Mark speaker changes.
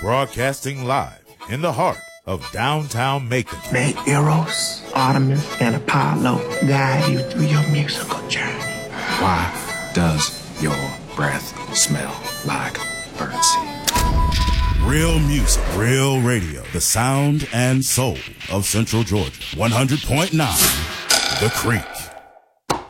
Speaker 1: Broadcasting live in the heart of downtown Macon.
Speaker 2: May Eros, Artemis, and Apollo guide you through your musical journey.
Speaker 3: Why does your breath smell like birdseed?
Speaker 4: Real music, real radio. The sound and soul of Central Georgia. 100.9 The Creek.